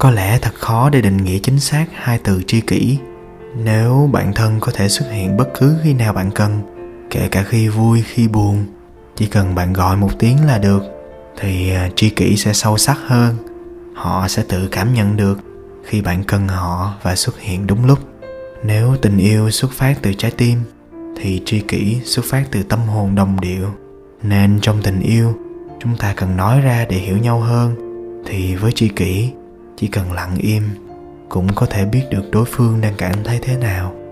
Có lẽ thật khó để định nghĩa chính xác hai từ tri kỷ. Nếu bạn thân có thể xuất hiện bất cứ khi nào bạn cần, kể cả khi vui khi buồn, chỉ cần bạn gọi một tiếng là được, thì tri kỷ sẽ sâu sắc hơn. Họ sẽ tự cảm nhận được khi bạn cần họ và xuất hiện đúng lúc. Nếu tình yêu xuất phát từ trái tim, thì tri kỷ xuất phát từ tâm hồn đồng điệu. Nên trong tình yêu, chúng ta cần nói ra để hiểu nhau hơn. Thì với tri kỷ, chỉ cần lặng im cũng có thể biết được đối phương đang cảm thấy thế nào.